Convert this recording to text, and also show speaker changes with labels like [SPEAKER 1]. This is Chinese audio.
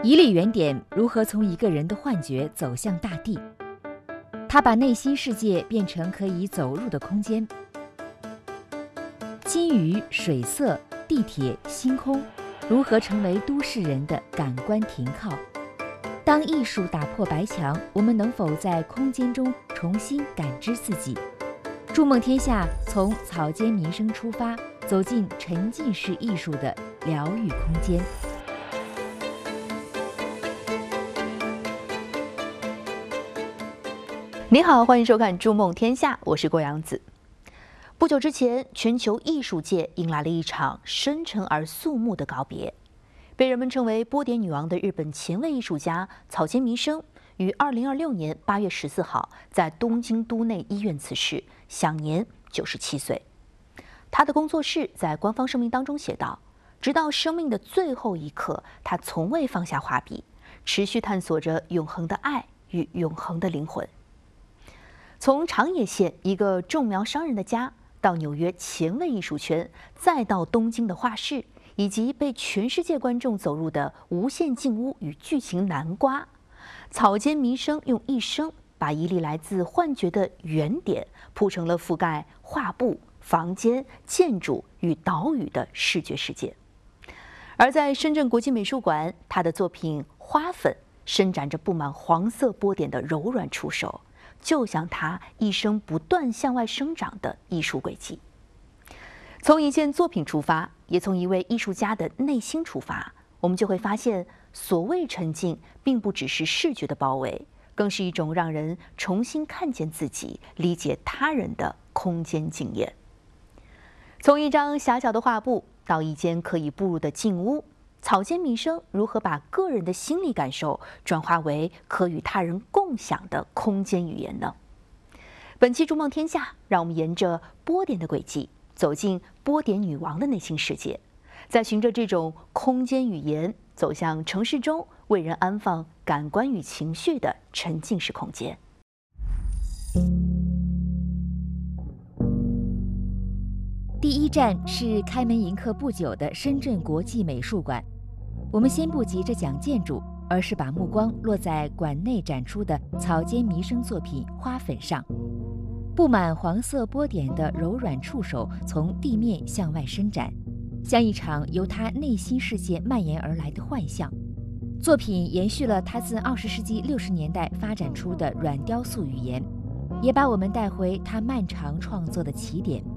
[SPEAKER 1] 一粒圆点如何从一个人的幻觉走向大地？他把内心世界变成可以走入的空间。金鱼、水色、地铁、星空，如何成为都市人的感官停靠？当艺术打破白墙，我们能否在空间中重新感知自己？筑梦天下从草间弥生出发，走进沉浸式艺术的疗愈空间。
[SPEAKER 2] 你好，欢迎收看《筑梦天下》，我是郭阳子。不久之前，全球艺术界迎来了一场深沉而肃穆的告别。被人们称为波点女王的日本前卫艺术家草间弥生，于2026年8月14号在东京都内医院辞世，享年97岁。他的工作室在官方声明当中写道：直到生命的最后一刻，他从未放下画笔，持续探索着永恒的爱与永恒的灵魂。从长野县一个种苗商人的家，到纽约前卫艺术圈，再到东京的画室，以及被全世界观众走入的无限镜屋与剧情南瓜，草间弥生用一生把一粒来自幻觉的圆点铺成了覆盖画布、房间、建筑与岛屿的视觉世界。而在深圳国际美术馆，他的作品《花粉》伸展着布满黄色波点的柔软触手，就像他一生不断向外生长的艺术轨迹。从一件作品出发，也从一位艺术家的内心出发，我们就会发现，所谓沉浸，并不只是视觉的包围，更是一种让人重新看见自己、理解他人的空间经验。从一张狭小的画布到一间可以步入的静屋，草间弥生如何把个人的心理感受转化为可与他人共享的空间语言呢？本期筑梦天下，让我们沿着波点的轨迹，走进波点女王的内心世界，再循着这种空间语言，走向城市中为人安放感官与情绪的沉浸式空间。
[SPEAKER 1] 第一站是开门迎客不久的深圳国际美术馆。我们先不急着讲建筑，而是把目光落在馆内展出的草间弥生作品《花粉》上。布满黄色波点的柔软触手从地面向外伸展，像一场由他内心世界蔓延而来的幻象。作品延续了他自20世纪60年代发展出的软雕塑语言，也把我们带回他漫长创作的起点。